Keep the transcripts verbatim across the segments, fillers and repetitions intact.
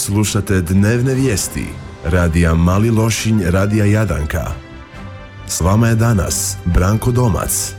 Slušate dnevne vijesti radija Mali Lošinj, radija Jadanka. S vama je danas Branko Domac.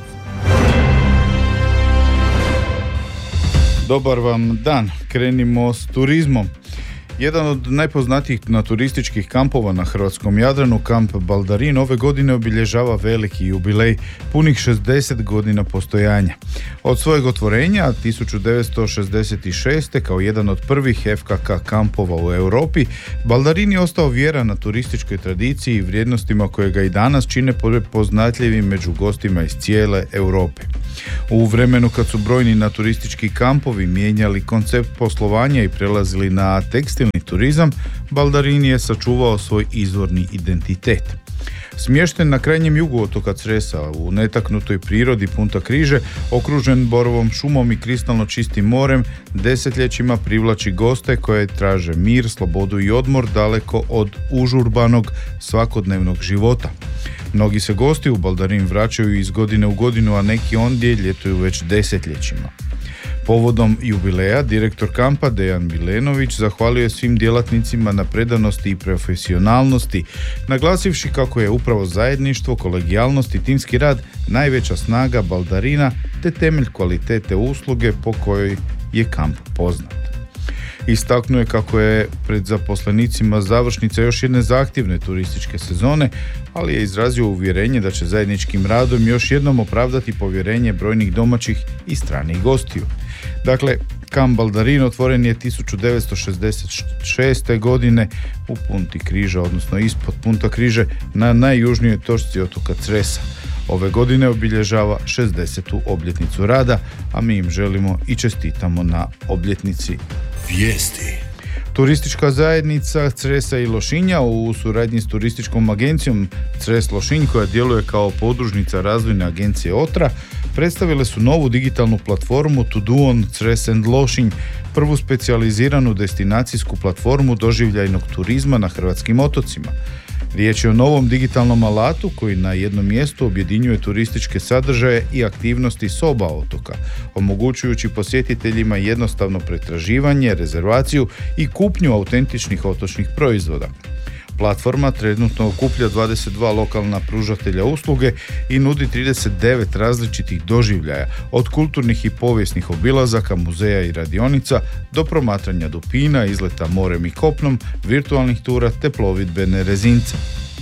Dobar vam dan, krenimo s turizmom. Jedan od najpoznatijih naturističkih kampova na hrvatskom Jadranu, kamp Baldarin, ove godine obilježava veliki jubilej, punih šezdeset godina postojanja. Od svojeg otvorenja tisuću devetsto šezdeset šeste kao jedan od prvih F K K kampova u Europi, Baldarin je ostao vjeran na turističkoj tradiciji i vrijednostima koje ga i danas čine poznatljivim među gostima iz cijele Europe. U vremenu kad su brojni naturistički kampovi mijenjali koncept poslovanja i prelazili na tekstilni turizam, Baldarin je sačuvao svoj izvorni identitet. Smješten na krajnjem jugu otoka Cresa, u netaknutoj prirodi Punta Križe, okružen borovom šumom i kristalno čistim morem, desetljećima privlači goste koje traže mir, slobodu i odmor daleko od užurbanog svakodnevnog života. Mnogi se gosti u Baldarin vraćaju iz godine u godinu, a neki ondje ljetuju već desetljećima. Povodom jubileja, direktor kampa Dejan Milenović zahvalio je svim djelatnicima na predanosti i profesionalnosti, naglasivši kako je upravo zajedništvo, kolegijalnost i timski rad najveća snaga Baldarina te temelj kvalitete usluge po kojoj je kamp poznat. Istaknuo je kako je pred zaposlenicima završnica još jedne zahtjevne turističke sezone, ali je izrazio uvjerenje da će zajedničkim radom još jednom opravdati povjerenje brojnih domaćih i stranih gostiju. Dakle, kamp Baldarin otvoren je tisuću devetsto šezdeset šeste. godine u Punti Križa, odnosno ispod Punta Križe, na najjužnijoj točci otoka Cresa. Ove godine obilježava šezdesetu obljetnicu rada, a mi im želimo i čestitamo na obljetnici. Vijesti. Turistička zajednica Cresa i Lošinja u suradnji s turističkom agencijom Cres Lošinj, koja djeluje kao podružnica razvojne agencije Otra, predstavile su novu digitalnu platformu To Do on Cres and Lošinj, prvu specijaliziranu destinacijsku platformu doživljajnog turizma na hrvatskim otocima. Riječ je o novom digitalnom alatu koji na jednom mjestu objedinjuje turističke sadržaje i aktivnosti s oba otoka, omogućujući posjetiteljima jednostavno pretraživanje, rezervaciju i kupnju autentičnih otočnih proizvoda. Platforma trenutno okuplja dvadeset dva lokalna pružatelja usluge i nudi trideset devet različitih doživljaja, od kulturnih i povijesnih obilazaka, muzeja i radionica do promatranja dupina, izleta morem i kopnom, virtualnih tura te plovidbene rezince.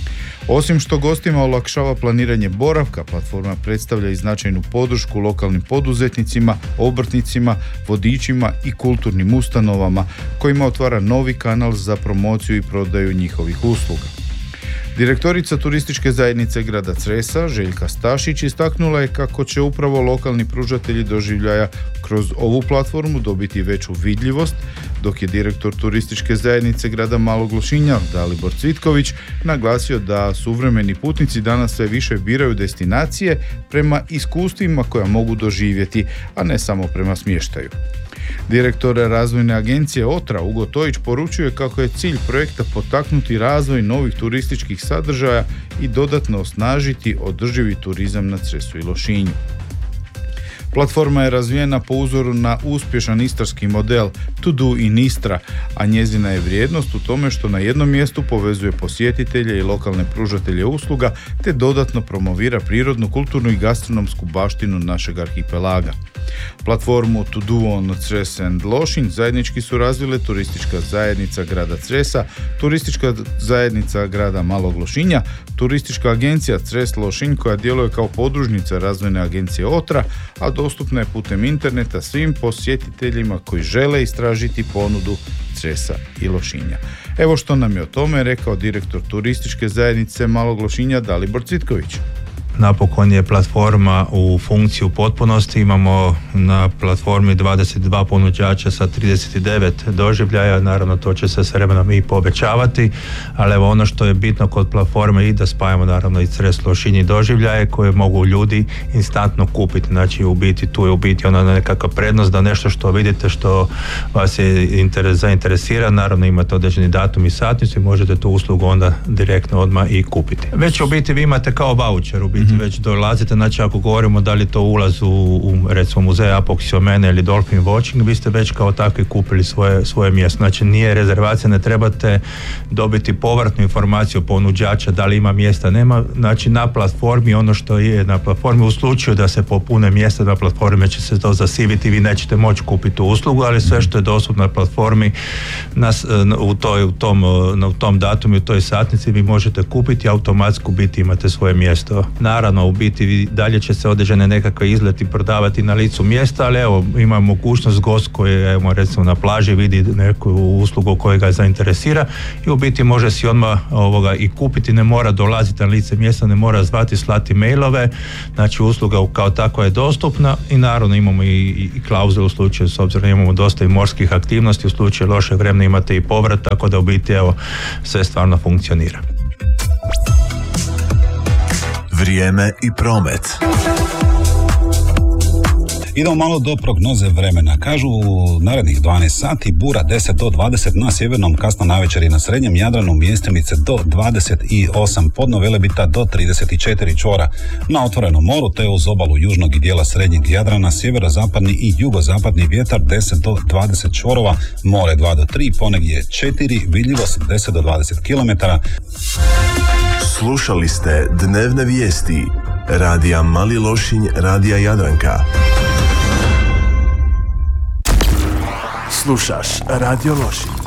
Osim što gostima olakšava planiranje boravka, platforma predstavlja i značajnu podršku lokalnim poduzetnicima, obrtnicima, vodičima i kulturnim ustanovama, kojima otvara novi kanal za promociju i prodaju njihovih usluga. Direktorica turističke zajednice grada Cresa, Željka Stašić, istaknula je kako će upravo lokalni pružatelji doživljaja kroz ovu platformu dobiti veću vidljivost, dok je direktor turističke zajednice grada Malog Lošinja, Dalibor Cvitković, naglasio da suvremeni putnici danas sve više biraju destinacije prema iskustvima koja mogu doživjeti, a ne samo prema smještaju. Direktor razvojne agencije Otra, Ugo Tojić, poručuje kako je cilj projekta potaknuti razvoj novih turističkih sadržaja i dodatno osnažiti održivi turizam na Cresu i Lošinju. Platforma je razvijena po uzoru na uspješan istarski model To Do in Istra, a njezina je vrijednost u tome što na jednom mjestu povezuje posjetitelje i lokalne pružatelje usluga te dodatno promovira prirodnu, kulturnu i gastronomsku baštinu našeg arhipelaga. Platformu To Do on Cres and Lošinj zajednički su razvile turistička zajednica grada Cresa, turistička zajednica grada Malog Lošinja, turistička agencija Cres Lošinj koja djeluje kao podružnica razvojne agencije Otra, a dostupna je putem interneta svim posjetiteljima koji žele istražiti ponudu Cresa i Lošinja. Evo što nam je o tome rekao direktor turističke zajednice Malog Lošinja Dalibor Cvitković. Napokon je platforma u funkciji u potpunosti. Imamo na platformi dvadeset dva ponuđača sa trideset devet doživljaja. Naravno, to će se s vremenom i povećavati, ali evo ono što je bitno kod platforme i da spajamo naravno i Cres Lošinj doživljaje koje mogu ljudi instantno kupiti. Znači, u biti tu je u biti ona nekakva prednost da nešto što vidite, što vas je interes, zainteresira, naravno imate određeni datum i satnicu i možete tu uslugu onda direktno odmah i kupiti. Već u biti vi imate kao voucher u biti kad već dolazite, znači ako govorimo da li to ulaz u, u recimo muzej Apoksiomene ili Dolphin Watching, vi ste već kao takvi kupili svoje, svoje mjesto. Znači nije rezervacija, ne trebate dobiti povratnu informaciju ponuđača da li ima mjesta, nema. Znači na platformi, ono što je na platformi, u slučaju da se popune mjesta na platformi će se to zasiviti, vi nećete moći kupiti tu uslugu, ali sve što je dostupno na platformi na, u, toj, u, tom, u tom datumu, u toj satnici vi možete kupiti, automatski u biti imate svoje mjesto. Naravno, u biti dalje će se određene nekakve izleti prodavati na licu mjesta, ali evo, ima mogućnost gost koji je, evo, recimo na plaži vidi neku uslugu koja ga zainteresira i u biti može si odmah ovoga i kupiti, ne mora dolaziti na lice mjesta, ne mora zvati, slati mailove, znači usluga kao takva je dostupna i naravno imamo i, i, i klauzulu u slučaju, s obzirom da imamo dosta i morskih aktivnosti, u slučaju lošeg vremena imate i povrat, tako da u biti evo sve stvarno funkcionira. Vrijeme i promet. Idemo malo do prognoze vremena. Kažu u narednih dvanaest sati bura deset do dvadeset na sjevernom, kasno navečer i na srednjem Jadranu, mjestimice do dvadeset osam, podno Velebita do trideset četiri čvora. Na otvorenom moru te uz obalu južnog i dijela srednjeg Jadrana, sjeverozapadni i jugozapadni vjetar deset do dvadeset čvorova, more dva do tri, ponegdje četiri, vidljivost deset do dvadeset kilometara. Slušali ste dnevne vijesti radija Mali Lošinj, radija Jadranka. Slušaš Radio Lošinj.